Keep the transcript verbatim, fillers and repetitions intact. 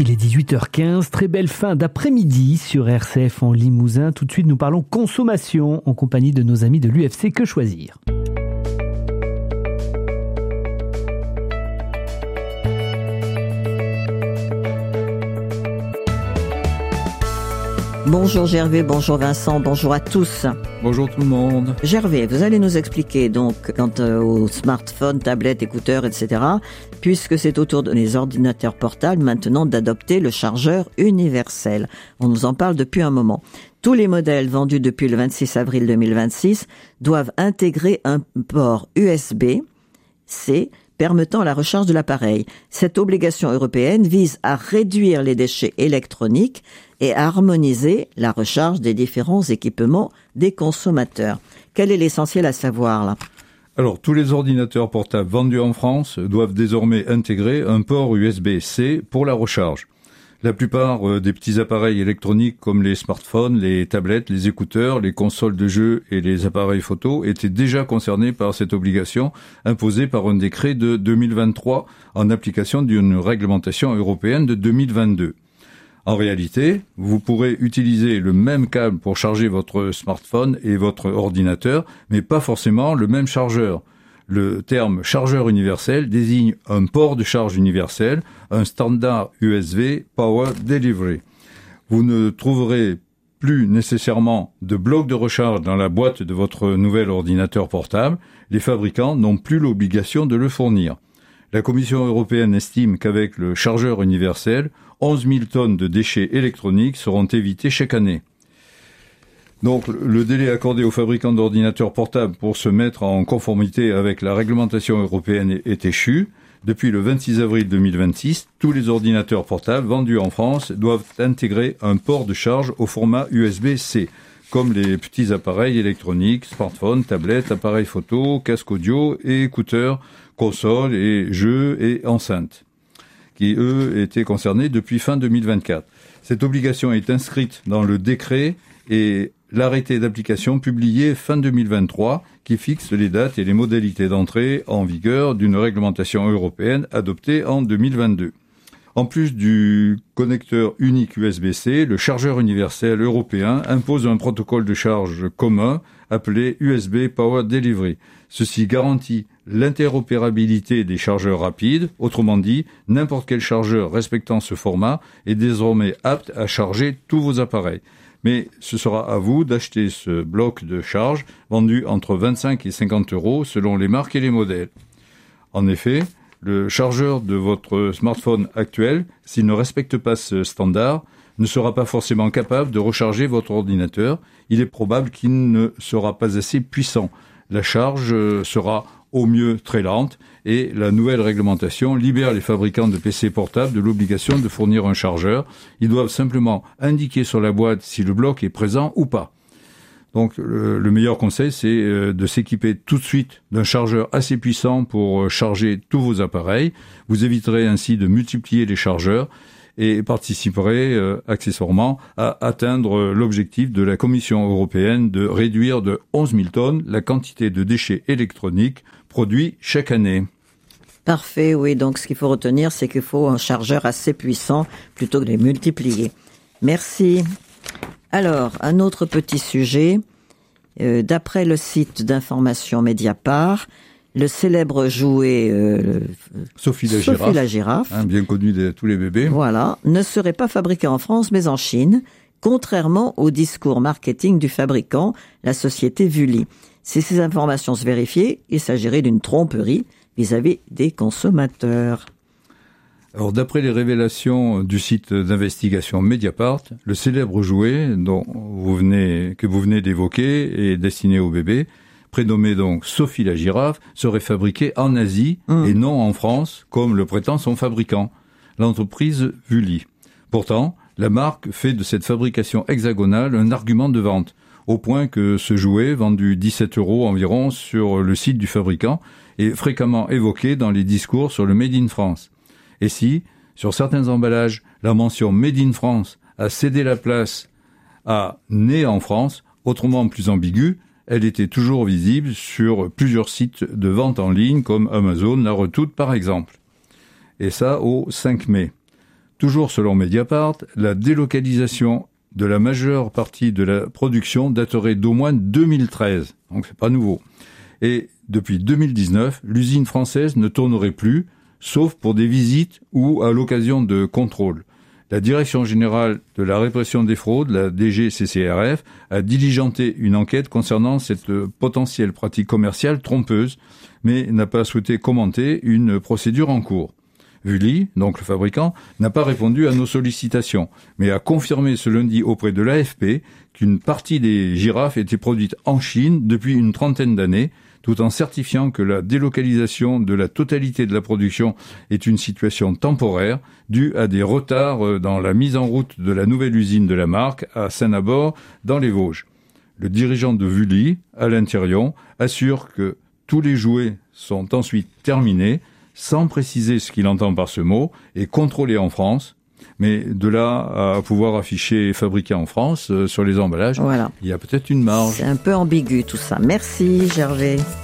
Il est dix-huit heures quinze, très belle fin d'après-midi sur R C F en Limousin. Tout de suite, nous parlons consommation en compagnie de nos amis de l'U F C Que Choisir. Bonjour Gervais, bonjour Vincent, bonjour à tous. Bonjour tout le monde. Gervais, vous allez nous expliquer donc quant aux smartphones, tablettes, écouteurs, et cetera, puisque c'est au tour des ordinateurs portables maintenant d'adopter le chargeur universel. On nous en parle depuis un moment. Tous les modèles vendus depuis le vingt-six avril deux mille vingt-six doivent intégrer un port U S B-C permettant la recharge de l'appareil. Cette obligation européenne vise à réduire les déchets électroniques et à harmoniser la recharge des différents équipements des consommateurs. Quel est l'essentiel à savoir là ? Alors, tous les ordinateurs portables vendus en France doivent désormais intégrer un port U S B-C pour la recharge. La plupart euh, des petits appareils électroniques comme les smartphones, les tablettes, les écouteurs, les consoles de jeux et les appareils photo étaient déjà concernés par cette obligation imposée par un décret de deux mille vingt-trois en application d'une réglementation européenne de deux mille vingt-deux. En réalité, vous pourrez utiliser le même câble pour charger votre smartphone et votre ordinateur, mais pas forcément le même chargeur. Le terme chargeur universel désigne un port de charge universel, un standard U S B Power Delivery. Vous ne trouverez plus nécessairement de bloc de recharge dans la boîte de votre nouvel ordinateur portable. Les fabricants n'ont plus l'obligation de le fournir. La Commission européenne estime qu'avec le chargeur universel, onze mille tonnes de déchets électroniques seront évitées chaque année. Donc, le délai accordé aux fabricants d'ordinateurs portables pour se mettre en conformité avec la réglementation européenne est échu. Depuis le vingt-six avril deux mille vingt-six, tous les ordinateurs portables vendus en France doivent intégrer un port de charge au format U S B-C, comme les petits appareils électroniques, smartphones, tablettes, appareils photo, casques audio et écouteurs, consoles et jeux et enceintes, qui eux étaient concernés depuis fin deux mille vingt-quatre. Cette obligation est inscrite dans le décret et l'arrêté d'application publié fin deux mille vingt-trois qui fixe les dates et les modalités d'entrée en vigueur d'une réglementation européenne adoptée en deux mille vingt-deux. En plus du connecteur unique U S B-C, le chargeur universel européen impose un protocole de charge commun appelé U S B Power Delivery. Ceci garantit l'interopérabilité des chargeurs rapides, autrement dit, n'importe quel chargeur respectant ce format est désormais apte à charger tous vos appareils. Mais ce sera à vous d'acheter ce bloc de charge vendu entre vingt-cinq et cinquante euros selon les marques et les modèles. En effet, le chargeur de votre smartphone actuel, s'il ne respecte pas ce standard, ne sera pas forcément capable de recharger votre ordinateur. Il est probable qu'il ne sera pas assez puissant. La charge sera au mieux très lente et la nouvelle réglementation libère les fabricants de P C portables de l'obligation de fournir un chargeur. Ils doivent simplement indiquer sur la boîte si le bloc est présent ou pas. Donc le, le meilleur conseil, c'est de s'équiper tout de suite d'un chargeur assez puissant pour charger tous vos appareils. Vous éviterez ainsi de multiplier les chargeurs et participerez euh, accessoirement à atteindre l'objectif de la Commission européenne de réduire de onze mille tonnes la quantité de déchets électroniques produits chaque année. Parfait, oui. Donc ce qu'il faut retenir, c'est qu'il faut un chargeur assez puissant plutôt que de les multiplier. Merci. Alors, un autre petit sujet. Euh, d'après le site d'information Mediapart, le célèbre jouet euh, Sophie la Sophie girafe, la girafe hein, bien connu de tous les bébés, voilà, ne serait pas fabriqué en France mais en Chine, contrairement au discours marketing du fabricant, la société Vully. Si ces informations se vérifiaient, il s'agirait d'une tromperie vis-à-vis des consommateurs. Alors, d'après les révélations du site d'investigation Mediapart, le célèbre jouet dont vous venez, que vous venez d'évoquer est destiné aux bébés, prénommé donc Sophie la girafe, serait fabriqué en Asie mmh. et non en France, comme le prétend son fabricant, l'entreprise Vully. Pourtant, la marque fait de cette fabrication hexagonale un argument de vente, au point que ce jouet, vendu dix-sept euros environ sur le site du fabricant, est fréquemment évoqué dans les discours sur le Made in France. Et si, sur certains emballages, la mention Made in France a cédé la place à Né en France, autrement plus ambiguë, elle était toujours visible sur plusieurs sites de vente en ligne comme Amazon, La Redoute par exemple. Et ça au cinq mai. Toujours selon Mediapart, la délocalisation de la majeure partie de la production daterait d'au moins deux mille treize, donc c'est pas nouveau. Et depuis deux mille dix-neuf, l'usine française ne tournerait plus, sauf pour des visites ou à l'occasion de contrôles. La Direction générale de la répression des fraudes, la D G C C R F, a diligenté une enquête concernant cette potentielle pratique commerciale trompeuse, mais n'a pas souhaité commenter une procédure en cours. Vully, donc le fabricant, n'a pas répondu à nos sollicitations, mais a confirmé ce lundi auprès de l'A F P qu'une partie des girafes était produite en Chine depuis une trentaine d'années, tout en certifiant que la délocalisation de la totalité de la production est une situation temporaire due à des retards dans la mise en route de la nouvelle usine de la marque à Saint-Nabord, dans les Vosges. Le dirigeant de Vully, Alain Thirion, assure que tous les jouets sont ensuite terminés, sans préciser ce qu'il entend par ce mot, et contrôlés en France. Mais de là à pouvoir afficher fabriqué en France euh, sur les emballages, voilà. Il y a peut-être une marge. C'est un peu ambigu tout ça. Merci Gervais.